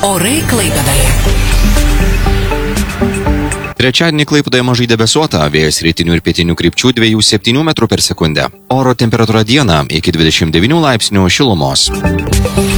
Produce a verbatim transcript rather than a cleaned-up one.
Orai Klaipėdoje. Trečiadienį Klaipėdoje mažai debesuota, vėjas rytinių ir pietinių krypčių dviejų komos septynių metrų per sekundę. Oro temperatūra dieną iki dvidešimt devynių laipsnių šilumos.